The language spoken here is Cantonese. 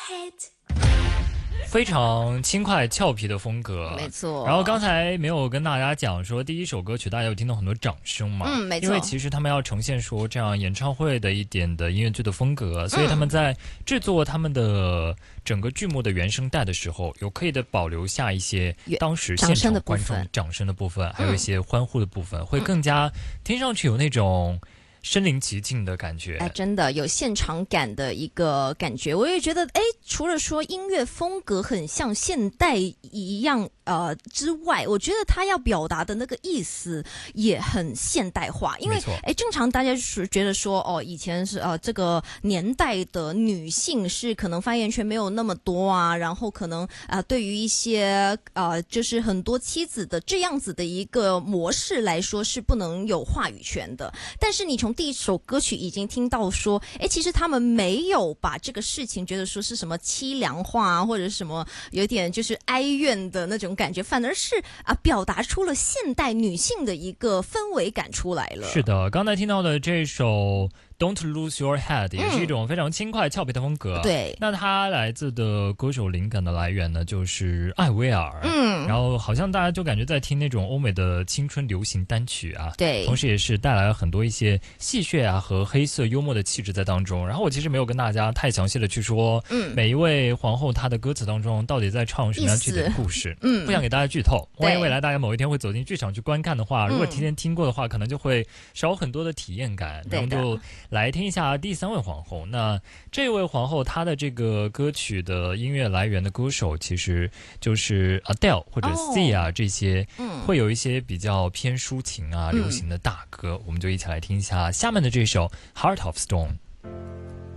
非常轻快俏皮的风格， 没错。 然后刚才没有跟大家讲说第一首歌曲大家有听到很多掌声嘛， 没错。 因为其实他们要呈现说这样演唱会的一点的音乐剧的风格，所以他们在制作他们的整个剧目的原声带的时候，有刻意的保留下一些当时现场观众掌声的部分，还有一些欢呼的部分，会更加听上去有那种身临其境的感觉。 真的有现场感的一个感觉。我也觉得除了说音乐风格很像现代一样之外，我觉得他要表达的那个意思也很现代化。因为正常大家是觉得说以前是这个年代的女性是可能发言权没有那么多啊，然后可能对于一些就是很多妻子的这样子的一个模式来说是不能有话语权的。但是你从第一首歌曲已经听到说其实他们没有把这个事情觉得说是什么凄凉化啊，或者什么有点就是哀怨的那种感觉，反而是表达出了现代女性的一个氛围感出来了。 是的，刚才听到的这首Don't Lose Your Head 也是一种非常轻快俏皮的风格。 对， 那它来自的歌手灵感的来源呢，就是艾薇儿。然后好像大家就感觉在听那种欧美的青春流行单曲啊。 对， 同时也是带来了很多一些戏谑啊和黑色幽默的气质在当中。然后我其实没有跟大家太详细的去说，每一位皇后她的歌词当中到底在唱什么样具体的故事，不想给大家剧透。万一未来大家某一天会走进剧场去观看的话，如果提前听过的话，可能就会少很多的体验感。然后就来听一下第三位皇后。那这位皇后她的这个歌曲的音乐来源的歌手其实就是 Adele 或者 Sia 这些，会有一些比较偏抒情啊流行的大歌。我们就一起来听一下下面的这首 Heart of Stone。